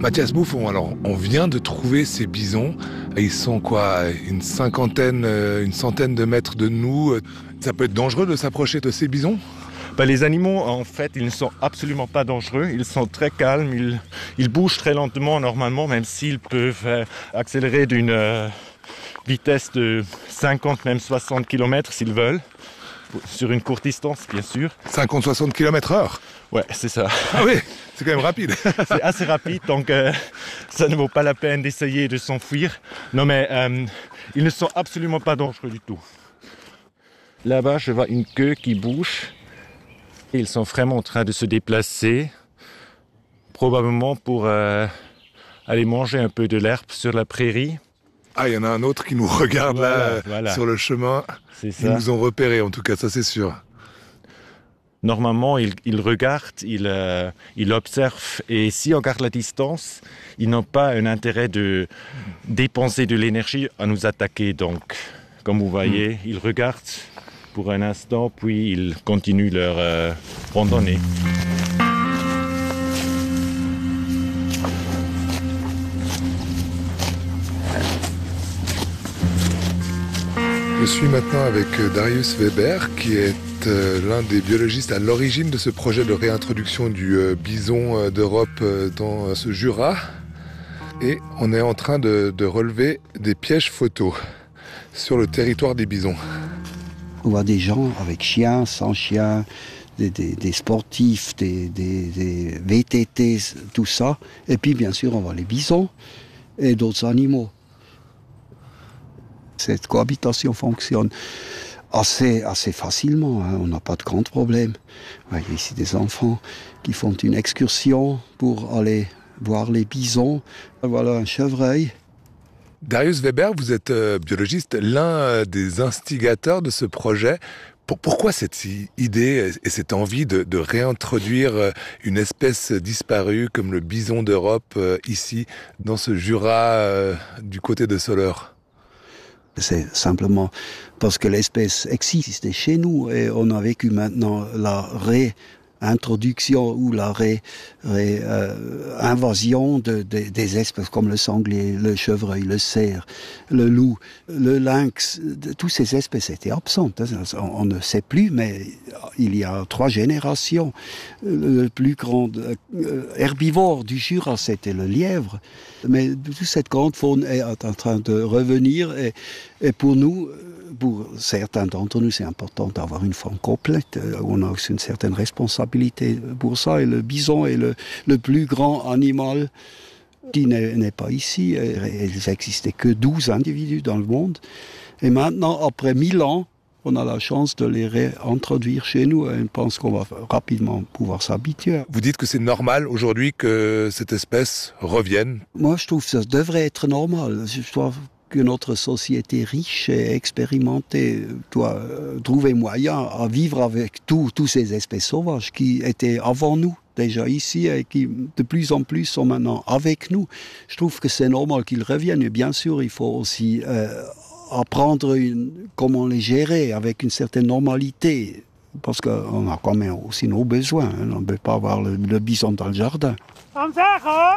Mathias Bouffon, alors on vient de trouver ces bisons. Ils sont quoi, une centaine de mètres de nous. Ça peut être dangereux de s'approcher de ces bisons ? Les animaux, en fait, ils ne sont absolument pas dangereux. Ils sont très calmes. Ils bougent très lentement normalement, même s'ils peuvent accélérer d'une vitesse de 50, même 60 km s'ils veulent. Sur une courte distance, bien sûr. 50-60 km/h ? Ouais, c'est ça. Ah oui, c'est quand même rapide. C'est assez rapide, donc ça ne vaut pas la peine d'essayer de s'enfuir. Non, mais ils ne sont absolument pas dangereux du tout. Là-bas, je vois une queue qui bouge. Ils sont vraiment en train de se déplacer, probablement pour aller manger un peu de l'herbe sur la prairie. Ah, il y en a un autre qui nous regarde voilà. Sur le chemin. C'est ça. Ils nous ont repérés, en tout cas, ça c'est sûr. Normalement, ils regardent, ils observent, et si on garde la distance, ils n'ont pas un intérêt de dépenser de l'énergie à nous attaquer. Donc, comme vous voyez, ils regardent pour un instant, puis ils continuent leur randonnée. Je suis maintenant avec Darius Weber, qui est l'un des biologistes à l'origine de ce projet de réintroduction du bison d'Europe dans ce Jura. Et on est en train de relever des pièges photos sur le territoire des bisons. On voit des gens avec chiens, sans chiens, des sportifs, des VTT, tout ça. Et puis bien sûr, on voit les bisons et d'autres animaux. Cette cohabitation fonctionne assez facilement, hein. On n'a pas de grands problèmes. Il y a ici des enfants qui font une excursion pour aller voir les bisons. Voilà un chevreuil. Darius Weber, vous êtes biologiste, l'un des instigateurs de ce projet. Pourquoi cette idée et cette envie de réintroduire une espèce disparue comme le bison d'Europe ici, dans ce Jura du côté de Soleure ? C'est simplement parce que l'espèce existait chez nous et on a vécu maintenant la réintroduction ou la invasion des espèces comme le sanglier, le chevreuil, le cerf, le loup, le lynx. Toutes ces espèces étaient absentes. On ne sait plus, mais il y a 3 générations. Le plus grand herbivore du Jura, c'était le lièvre. Mais toute cette grande faune est en train de revenir et pour nous, pour certains d'entre nous, c'est important d'avoir une faune complète. On a aussi une certaine responsabilité pour ça. Et le bison est le plus grand animal qui n'est pas ici. Il n'existait que 12 individus dans le monde. Et maintenant, après 1000 ans, on a la chance de les réintroduire chez nous et on pense qu'on va rapidement pouvoir s'habituer. Vous dites que c'est normal aujourd'hui que cette espèce revienne ? Moi, je trouve que ça devrait être normal. Je trouve que notre société riche et expérimentée doit trouver moyen à vivre avec tous ces espèces sauvages qui étaient avant nous déjà ici et qui de plus en plus sont maintenant avec nous. Je trouve que c'est normal qu'ils reviennent. Et bien sûr, il faut aussi apprendre comment les gérer avec une certaine normalité. Parce qu'on a quand même aussi nos besoins. On ne peut pas avoir le bison dans le jardin.